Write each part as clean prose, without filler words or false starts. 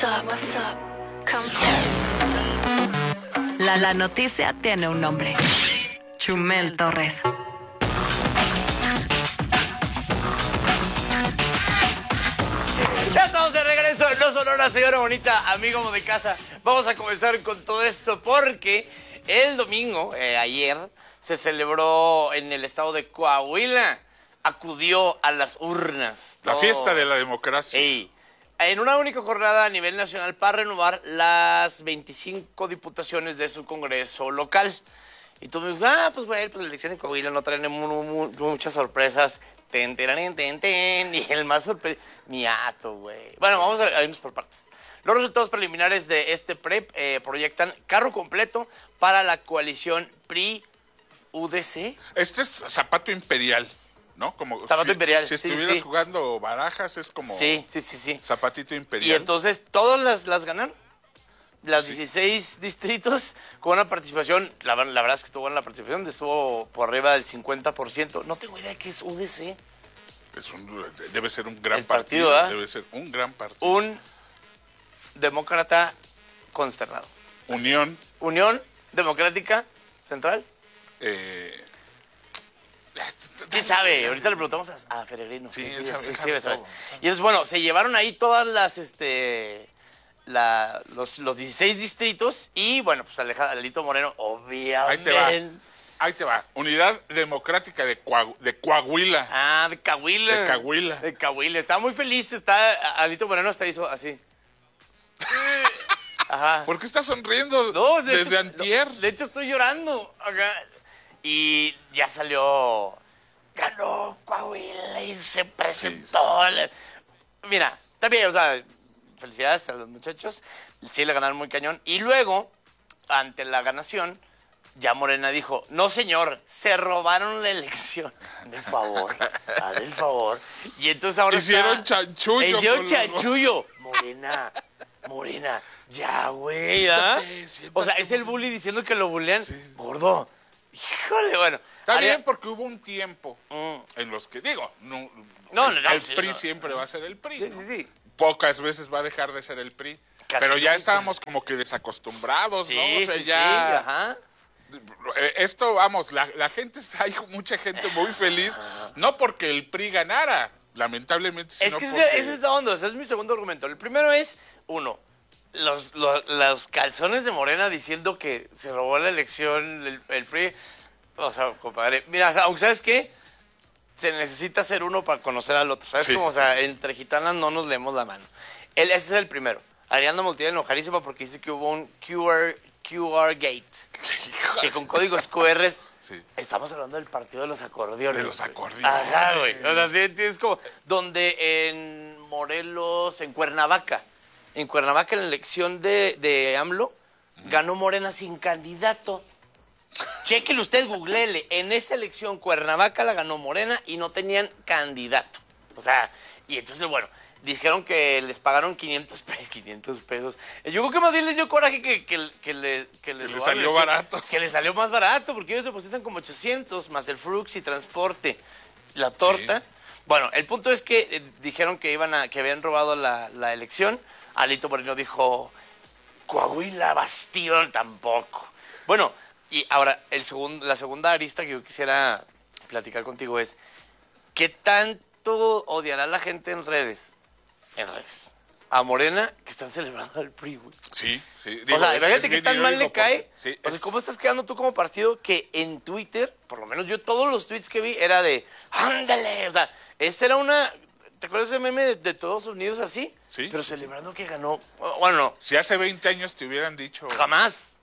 What's up? Come La noticia tiene un nombre. Chumel Torres. Ya estamos de regreso en No Sonora, señora bonita, amigo de casa. Vamos a comenzar con todo esto porque el domingo, ayer, se celebró en el estado de Coahuila. Acudió a las urnas. La fiesta de la democracia. Sí. En una única jornada a nivel nacional para renovar las 25 diputaciones de su congreso local. Y tú me dices, pues bueno, pues la elección en Coahuila no trae muchas sorpresas. Ten, y el más sorpresivo, niato, güey. Bueno, vamos a irnos por partes. Los resultados preliminares de este PREP proyectan carro completo para la coalición PRI-UDC. Este es zapato imperial, ¿no? Como Zapato imperial, Si sí, estuvieras sí. jugando barajas, es como Sí. zapatito imperial. Y entonces, todas las ganaron. Las 16 distritos con una participación, la verdad es que estuvo en la participación, estuvo por arriba del 50%. No tengo idea de qué es UDC. Debe ser un gran El partido, partido. ¿eh? Debe ser un gran partido. Un demócrata consternado. Unión. Unión Democrática Central. ¿Quién sabe? Ahorita le preguntamos a Peregrino. Sí, Sí, él sabe sí, todo, sabe. sabe. Y entonces, bueno, se llevaron ahí todas las, los 16 distritos y, bueno, pues Alito Moreno, obviamente. Ahí te va. Unidad Democrática de Coahuila. Ah, de Coahuila. De Coahuila. De Coahuila. Estaba muy feliz. Alito Moreno hasta hizo así. Ajá. ¿Por qué estás sonriendo No, desde hecho, antier? De hecho, estoy llorando. Acá. Y ya salió. Ganó Coahuila y se presentó. Mira, está bien, o sea, felicidades a los muchachos. Sí le ganaron muy cañón. Y luego, ante la ganación, ya Morena dijo, no señor, se robaron la elección. Hazme el favor, hazme el favor. Y entonces ahora Hicieron chanchullo. Hicieron chanchullo. Morena, ya, güey, ¿ah? Siéntate, O sea, es el bully diciendo que lo bullean. Sí. Gordo. Híjole, bueno. Está bien porque hubo un tiempo en los que, digo, el PRI siempre va a ser el PRI. Sí, ¿no? sí. Pocas veces va a dejar de ser el PRI. Pero ya estábamos como que desacostumbrados, ¿no? O sea, ya. Ajá. Esto, vamos, la gente, hay mucha gente muy feliz, no porque el PRI ganara, lamentablemente, sino porque... ese es la onda, ese es mi segundo argumento. El primero es, los calzones de Morena diciendo que se robó la elección el PRI. O sea, compadre, mira, aunque ¿sabes qué? Se necesita ser uno para conocer al otro, ¿sabes? Sí, Como, o sea, entre gitanas no nos leemos la mano. Ese es el primero. Ariadna Montiel enojadísima porque dice que hubo un QR Gate. Que con códigos QR. Sí. Estamos hablando del partido de los acordeones. De los acordeones. Ajá, güey. O sea, sí, es como donde en Morelos, en Cuernavaca, en la elección de AMLO, ganó Morena sin candidato. Chéquele usted, googleele. En esa elección, Cuernavaca la ganó Morena y no tenían candidato. O sea, y entonces, bueno, dijeron que les pagaron 500 pesos. Yo creo que más bien les dio coraje que les salió barato. Que les salió más barato, porque ellos depositan como 800, más el frux y transporte, la torta. Sí. Bueno, el punto es que dijeron que habían robado la elección. Alito Moreno dijo, Coahuila, bastión, tampoco. Bueno, y ahora, la segunda arista que yo quisiera platicar contigo es, ¿qué tanto odiará la gente en redes? A Morena, que están celebrando al PRI, güey. Sí. Digo, o sea, imagínate qué tan mal le cae. Sí, o sea, ¿cómo estás quedando tú como partido que en Twitter, por lo menos yo todos los tweets que vi, era de, ándale, o sea, esa era una... ¿Te acuerdas ese meme de Estados Unidos así? Sí. Pero celebrando que ganó. Bueno, no. Si hace 20 años te hubieran dicho... Jamás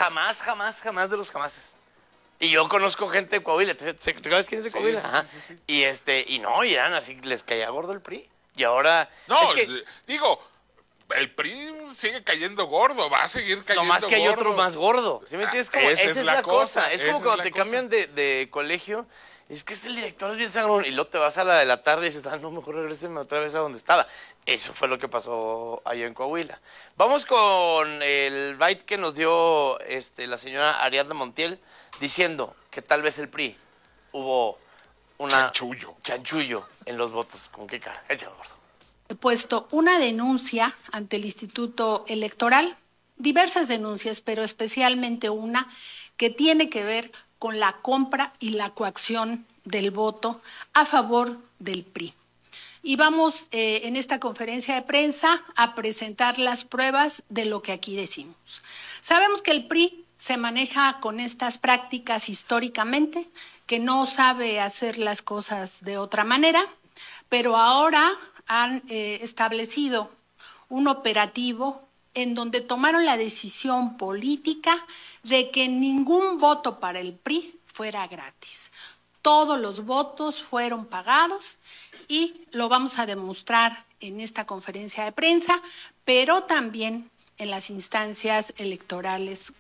de los jamases. Y yo conozco gente de Coahuila. ¿Te acuerdas quién es de Coahuila? Ajá. Sí. Y y eran así, les caía gordo el PRI. Y ahora... No, es que, digo, el PRI sigue cayendo gordo, va a seguir cayendo gordo. Nomás que hay otro más gordo. ¿Sí me entiendes? Esa es la cosa. Es como cuando te cambian de colegio. Es que el director es bien sangrón. Y luego te vas a la de la tarde y dices, no, mejor regréseme otra vez a donde estaba. Eso fue lo que pasó allá en Coahuila. Vamos con el byte que nos dio la señora Ariadna Montiel diciendo que tal vez el PRI hubo una... Chanchullo Chanchullo en los votos. ¿Con qué cara? Échalo, gordo. puesto una denuncia ante el Instituto Electoral, diversas denuncias, pero especialmente una que tiene que ver con la compra y la coacción del voto a favor del PRI. Y vamos en esta conferencia de prensa a presentar las pruebas de lo que aquí decimos. Sabemos que el PRI se maneja con estas prácticas históricamente, que no sabe hacer las cosas de otra manera, pero ahora han establecido un operativo en donde tomaron la decisión política de que ningún voto para el PRI fuera gratis. Todos los votos fueron pagados y lo vamos a demostrar en esta conferencia de prensa, pero también en las instancias electorales.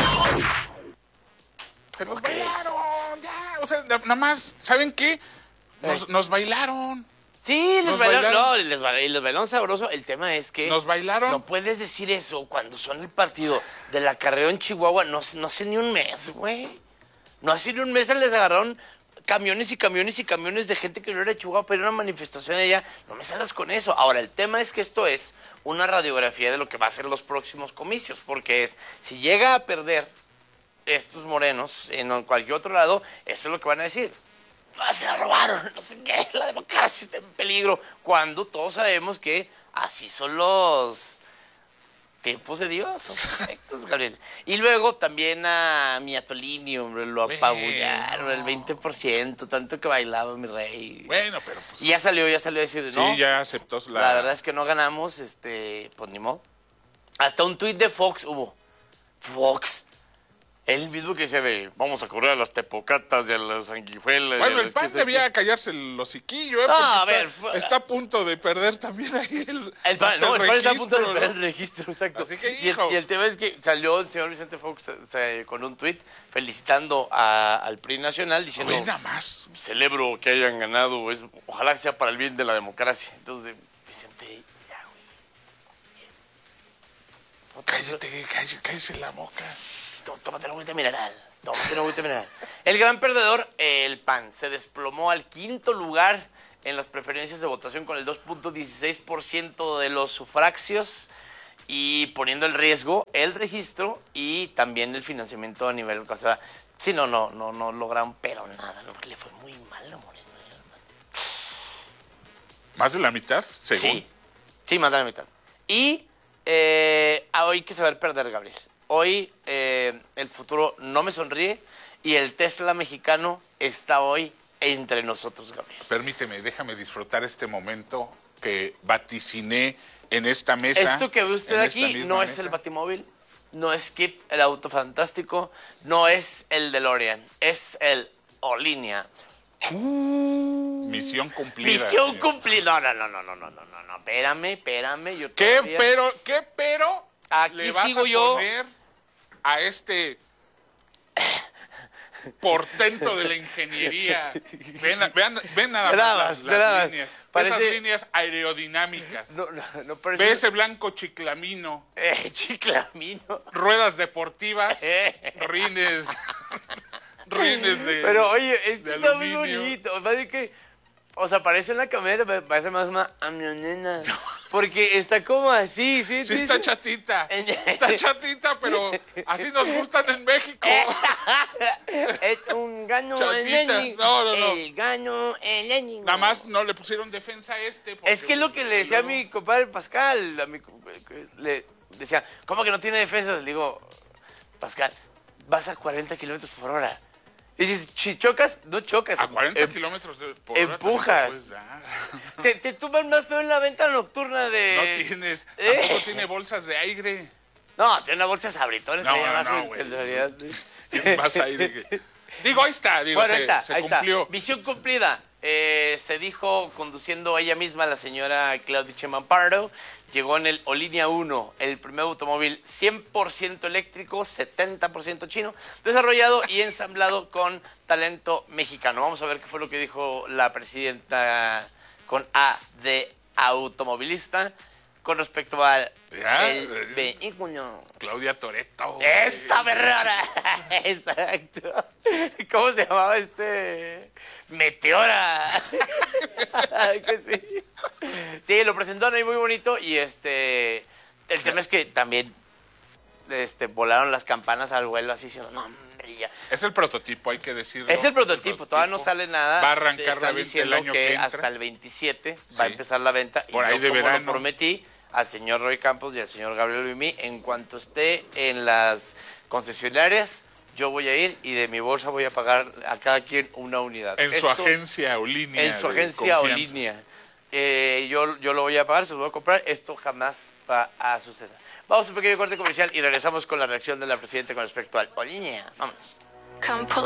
Se nos bailaron, ya. O sea, nada más, ¿saben qué? Nos bailaron. Sí, les Nos bailaron. bailaron. No, les bailaron sabroso. El tema es que... Nos bailaron. No puedes decir eso cuando son el partido del acarreo en Chihuahua. No hace ni un mes, güey. No hace ni un mes les agarraron camiones y camiones y camiones de gente que no era de Chihuahua para ir a una manifestación allá. No me salgas con eso. Ahora, el tema es que esto es una radiografía de lo que va a ser los próximos comicios. Porque si llega a perder estos morenos en cualquier otro lado, eso es lo que van a decir. Se la robaron, no sé qué, la democracia está en peligro. Cuando todos sabemos que así son los tiempos de Dios, son perfectos, Gabriel. Y luego también a mi Atolini, hombre, lo apabullaron, el 20%, tanto que bailaba mi rey. Bueno, pero pues... Y ya salió a decir, Sí, no, ya aceptó la verdad es que no ganamos, pues ni modo. Hasta un tuit de Fox hubo. Fox. Él mismo que decía vamos a correr a las tepocatas y a las sanguijuelas. Bueno, el PAN debía callarse el hociquillo, porque a ver, está a punto de perder también ahí el PAN está a punto de perder el registro, exacto. Así que, y el tema es que salió el señor Vicente Fox con un tuit felicitando al PRI nacional, diciendo, nada más. Celebro que hayan ganado, ojalá sea para el bien de la democracia. Entonces, Vicente, ya, güey. Cállese la boca. Tómate una agüita mineral. El gran perdedor, el PAN, se desplomó al 5º lugar en las preferencias de votación con el 2.16% de los sufragios y poniendo en riesgo el registro y también el financiamiento a nivel... O sea, sí, no lograron, pero nada, no, le fue muy mal a Moreno. ¿Más de la mitad, según? Sí, más de la mitad. Y hoy que saber perder, Gabriel. Hoy el futuro no me sonríe y el Tesla mexicano está hoy entre nosotros, Gabriel. Permíteme, déjame disfrutar este momento que vaticiné en esta mesa. Esto que ve usted aquí no es el Batimóvil, no es Kip, el auto fantástico, no es el DeLorean, es el Olinia. Misión cumplida. Misión cumplida. No, espérame. Yo ¿Qué pero aquí le vas sigo a yo poner a este portento de la ingeniería? Ven nada más las líneas. Esas líneas aerodinámicas. No parece... Ve ese blanco chiclamino. Chiclamino. Ruedas deportivas. Rines de Pero oye, es que está muy aluminio. bonito. O sea, parece una camioneta, pero parece más una camioneta. Porque está como así, sí. Sí, está chatita. Está chatita, pero así nos gustan en México. Es un gano Chatitas. No. El gano eléctrico. Nada más no le pusieron defensa a porque Es que lo que le decía a mi compadre Pascal, le decía, ¿cómo que no tiene defensa? Le digo, Pascal, vas a 40 kilómetros por hora. Y si chocas, no chocas. A 40 kilómetros por hora. Empujas. Te tumban más feo en la ventana nocturna de... Tampoco tiene bolsas de aire. No, tiene una bolsa de sabritones ahí abajo. Güey. En realidad. Tiene más aire Digo, ahí está. Bueno, ahí se cumplió. Está. Misión cumplida. Se dijo, conduciendo ella misma, la señora Claudia Sheinbaum Pardo, llegó en el Olinia 1, el primer automóvil 100% eléctrico, 70% chino, desarrollado y ensamblado con talento mexicano. Vamos a ver qué fue lo que dijo la presidenta con A de automovilista. con respecto al Ya, el vehículo. Claudia Toretto. ¡Esa perrona! Exacto. ¿Cómo se llamaba Meteora. Que sí. Sí, lo presentaron ahí muy bonito y el tema es que también volaron las campanas al vuelo así diciendo, no, hombre, ya. Es el prototipo, hay que decirlo. Es el prototipo, todavía no sale nada. Va a arrancar la Están venta el diciendo año que entra. hasta el 27 Sí. va a empezar la venta. Por y ahí yo, de como verano. lo prometí al señor Roy Campos y al señor Gabriel Luimí, en cuanto esté en las concesionarias, yo voy a ir y de mi bolsa voy a pagar a cada quien una unidad. En su agencia o línea. En su de agencia o confianza. línea. Yo lo voy a pagar, se lo voy a comprar. Esto jamás va a suceder. Vamos a un pequeño corte comercial y regresamos con la reacción de la presidenta con respecto al o línea. Vámonos. Come pull